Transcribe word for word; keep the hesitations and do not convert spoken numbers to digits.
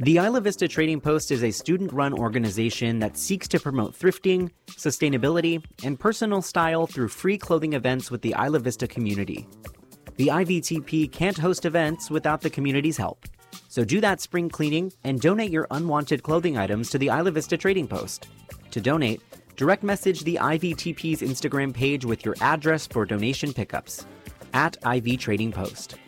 The Isla Vista Trading Post is a student-run organization that seeks to promote thrifting, sustainability, and personal style through free clothing events with the Isla Vista community. The I V T P can't host events without the community's help. So do that spring cleaning and donate your unwanted clothing items to the Isla Vista Trading Post. To donate, direct message the I V T P's Instagram page with your address for donation pickups, at I V Trading Post.